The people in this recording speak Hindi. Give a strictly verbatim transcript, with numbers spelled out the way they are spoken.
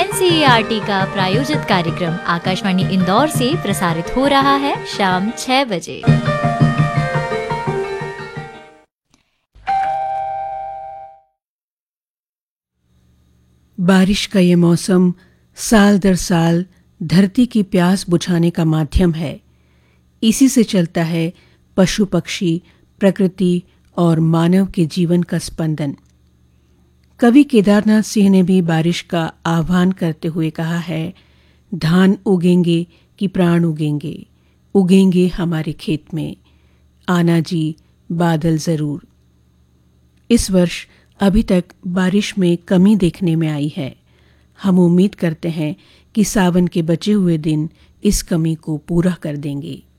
एनसीईआरटी का प्रायोजित कार्यक्रम आकाशवाणी इंदौर से प्रसारित हो रहा है शाम छह बजे। बारिश का ये मौसम साल दर साल धरती की प्यास बुझाने का माध्यम है। इसी से चलता है पशु पक्षी, प्रकृति और मानव के जीवन का स्पंदन। कवि केदारनाथ सिंह ने भी बारिश का आह्वान करते हुए कहा है, धान उगेंगे कि प्राण उगेंगे, उगेंगे हमारे खेत में, आना जी बादल ज़रूर। इस वर्ष अभी तक बारिश में कमी देखने में आई है। हम उम्मीद करते हैं कि सावन के बचे हुए दिन इस कमी को पूरा कर देंगे।